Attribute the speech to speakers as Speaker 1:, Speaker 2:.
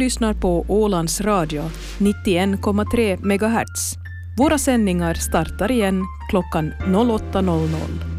Speaker 1: lyssnar på Ålands Radio 91,3 MHz. Våra sändningar startar igen klockan 08.00.